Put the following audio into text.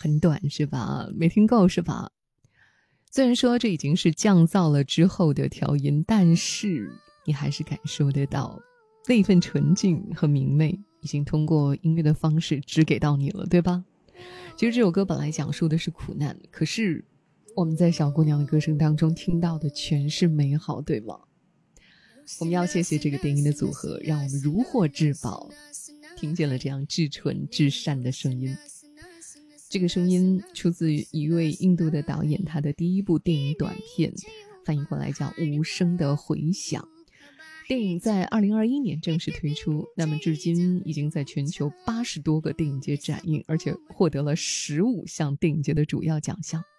很短是吧？没听够是吧？虽然说这已经是降噪了之后的调音，但是你还是感受得到那一份纯净和明媚已经通过音乐的方式只给到你了，对吧？其实这首歌本来讲述的是苦难，可是我们在小姑娘的歌声当中听到的全是美好，对吗？我们要谢谢这个电音的组合，让我们如获至宝，听见了这样至纯至善的声音。这个声音出自于一位印度的导演，他的第一部电影短片，翻译过来叫《无声的回响》。电影在2021年正式推出，那么至今已经在全球80多个电影节展映，而且获得了15项电影节的主要奖项。